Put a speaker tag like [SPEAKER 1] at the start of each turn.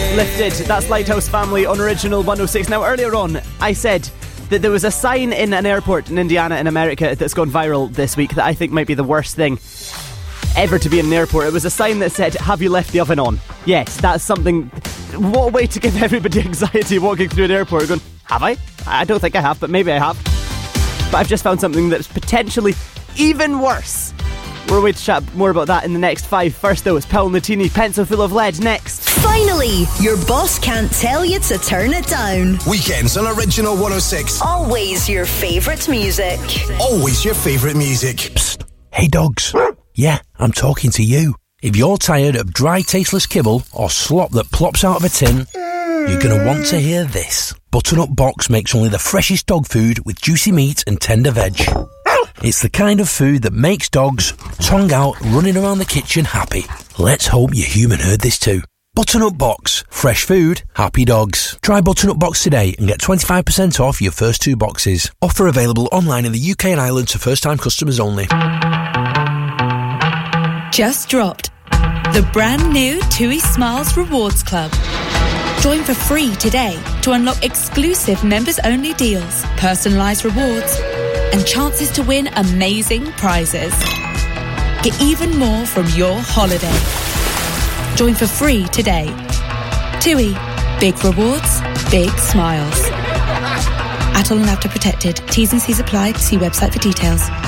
[SPEAKER 1] Lifted. That's Lighthouse Family on Original 106. Now, earlier on, I said that there was a sign in an airport in Indiana in America that's gone viral this week that I think might be the worst thing ever to be in an airport. It was a sign that said, "Have you left the oven on?" Yes, that's something. What a way to give everybody anxiety walking through an airport going, "Have I? I don't think I have, but maybe I have." But I've just found something that's potentially even worse. We're going to chat more about that in the next 5. First though, it's Paul Nutini, Pencil Full of Lead, next.
[SPEAKER 2] Finally, your boss can't tell you to turn it down.
[SPEAKER 3] Weekends on Original 106.
[SPEAKER 2] Always your favourite music.
[SPEAKER 3] Always your favourite music.
[SPEAKER 4] Psst. Hey dogs. Yeah, I'm talking to you. If you're tired of dry, tasteless kibble or slop that plops out of a tin, you're going to want to hear this. Butternut Box makes only the freshest dog food with juicy meat and tender veg. It's the kind of food that makes dogs, tongue out, running around the kitchen happy. Let's hope your human heard this too. Butternut Box. Fresh food, happy dogs. Try Butternut Box today and get 25% off your first 2 boxes. Offer available online in the UK and Ireland to first-time customers only.
[SPEAKER 5] Just dropped. The brand new TUI Smiles Rewards Club. Join for free today to unlock exclusive members-only deals, personalised rewards, and chances to win amazing prizes. Get even more from your holiday. Join for free today. TUI. Big rewards, big smiles. Adult and Laughter protected. T's and C's applied. See website for details.